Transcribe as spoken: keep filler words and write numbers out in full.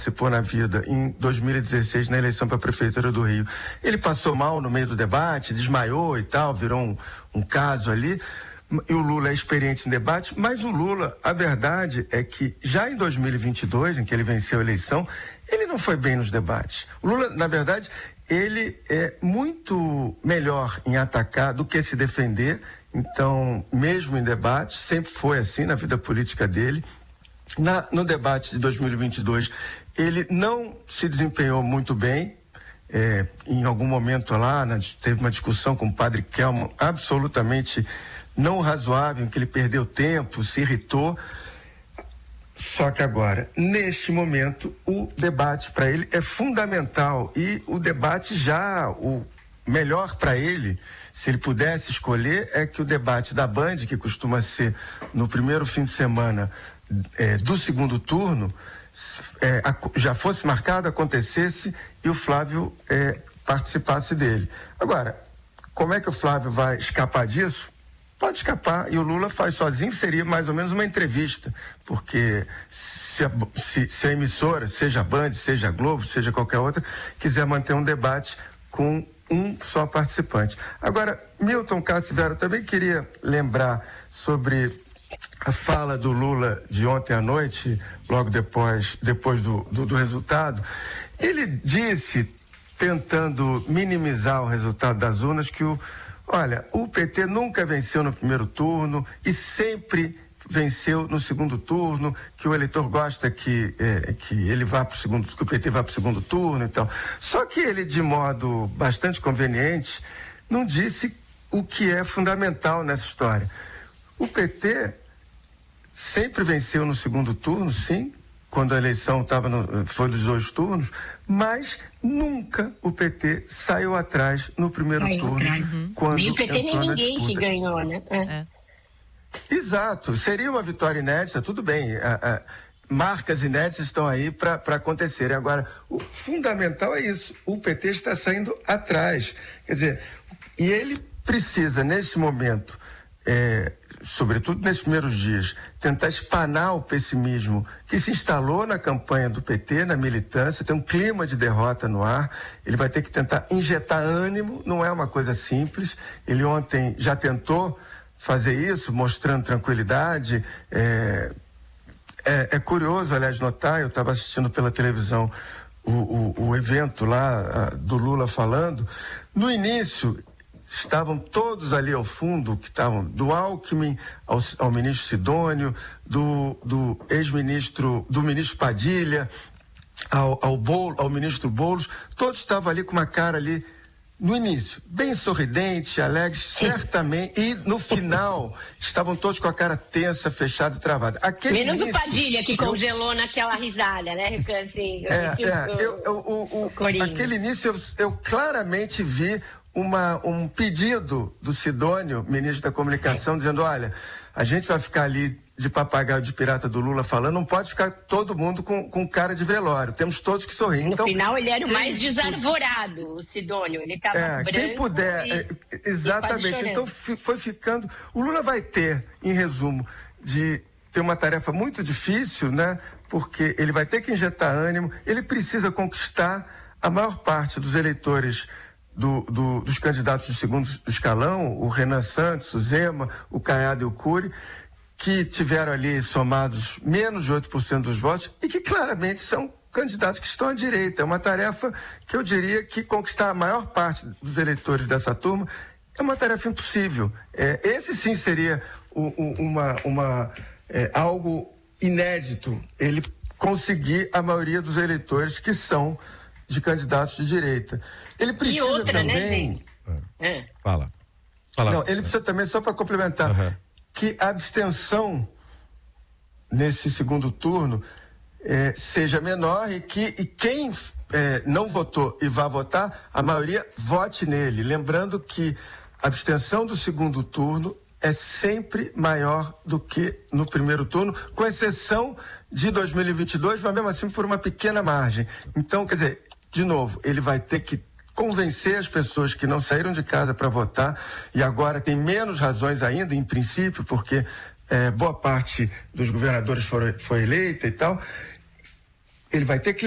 participou na vida em dois mil e dezesseis na eleição para a Prefeitura do Rio. Ele passou mal no meio do debate, desmaiou e tal, virou um, um caso ali. E o Lula é experiente em debate, mas o Lula, a verdade é que já em dois mil e vinte e dois, em que ele venceu a eleição, ele não foi bem nos debates. O Lula, na verdade, ele é muito melhor em atacar do que se defender. Então, mesmo em debate, sempre foi assim na vida política dele. Na, no debate de dois mil e vinte e dois, ele não se desempenhou muito bem. É, em algum momento lá, na, teve uma discussão com o padre Kelman absolutamente não razoável, em que ele perdeu tempo, se irritou. Só que agora, neste momento, o debate para ele é fundamental. E o debate já, o melhor para ele, se ele pudesse escolher, é que o debate da Band, que costuma ser no primeiro fim de semana é, do segundo turno, é, a, já fosse marcado, acontecesse e o Flávio é, participasse dele. Agora, como é que o Flávio vai escapar disso? Pode escapar, e o Lula faz sozinho, seria mais ou menos uma entrevista, porque se a, se, se a emissora, seja a Band, seja a Globo, seja qualquer outra, quiser manter um debate com um só participante. Agora, Milton Cassivero, também queria lembrar sobre a fala do Lula de ontem à noite, logo depois, depois do, do, do resultado. Ele disse, tentando minimizar o resultado das urnas, que o Olha, o P T nunca venceu no primeiro turno e sempre venceu no segundo turno, que o eleitor gosta que, é, que ele vá para o segundo, que o P T vá para o segundo turno e tal. Só que ele, de modo bastante conveniente, não disse o que é fundamental nessa história. O P T sempre venceu no segundo turno, sim, quando a eleição tava no, foi dos dois turnos, mas nunca o P T saiu atrás no primeiro saiu turno. Uhum. Quando e o P T nem ninguém que ganhou, né? É. É. Exato, seria uma vitória inédita, tudo bem. A, a, marcas inéditas estão aí para acontecerem. Agora, o fundamental é isso, o P T está saindo atrás. Quer dizer, e ele precisa, nesse momento, é, sobretudo nesses primeiros dias, tentar espanar o pessimismo que se instalou na campanha do P T, na militância, tem um clima de derrota no ar. Ele vai ter que tentar injetar ânimo, não é uma coisa simples. Ele ontem já tentou fazer isso, mostrando tranquilidade. É, é, é curioso, aliás, notar, eu estava assistindo pela televisão o, o, o evento lá a, do Lula falando. No início, estavam todos ali ao fundo, que estavam do Alckmin ao, ao ministro Sidônio, do, do ex-ministro, do ministro Padilha, ao, ao, Boulos, ao ministro Boulos, todos estavam ali com uma cara ali, no início, bem sorridente, alegre, certamente, e no final estavam todos com a cara tensa, fechada e travada. Aquele Menos início, o Padilha, que eu, congelou naquela risalha, né? Assim, é, é, eu, eu, o, o, aquele início eu, eu claramente vi Uma, um pedido do Sidônio, ministro da Comunicação, dizendo, olha, a gente vai ficar ali de papagaio de pirata do Lula falando, não pode ficar todo mundo com, com cara de velório, temos todos que sorrir. No então, final ele era o quem, mais desarvorado, o Sidônio, ele estava é, branco quem puder, e, é, exatamente, e então f, foi ficando, o Lula vai ter, em resumo, de ter uma tarefa muito difícil, né, porque ele vai ter que injetar ânimo, ele precisa conquistar a maior parte dos eleitores Do, do, dos candidatos do segundo escalão, o Renan Santos, o Zema, o Caiado e o Cury, que tiveram ali somados menos de oito por cento dos votos e que claramente são candidatos que estão à direita. É uma tarefa que eu diria que conquistar a maior parte dos eleitores dessa turma é uma tarefa impossível. É, esse sim seria o, o, uma, uma, é, algo inédito, ele conseguir a maioria dos eleitores que são de candidatos de direita. Ele precisa e outra, também... né, gente? É. Fala. Fala. Não, ele precisa também, só para complementar, uhum. que a abstenção nesse segundo turno eh, seja menor e que e quem eh, não votou e vá votar, a maioria vote nele. Lembrando que a abstenção do segundo turno é sempre maior do que no primeiro turno, com exceção de dois mil e vinte e dois, mas mesmo assim por uma pequena margem. Então, quer dizer, de novo, ele vai ter que convencer as pessoas que não saíram de casa para votar e agora tem menos razões ainda, em princípio, porque eh, boa parte dos governadores foram, foi eleita e tal. Ele vai ter que